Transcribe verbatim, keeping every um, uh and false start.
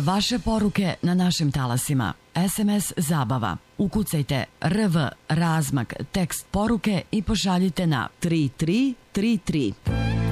Vaše poruke na našim talasima. es em es zabava. Ukucajte R V razmak tekst poruke i pošaljite na tri tri tri tri.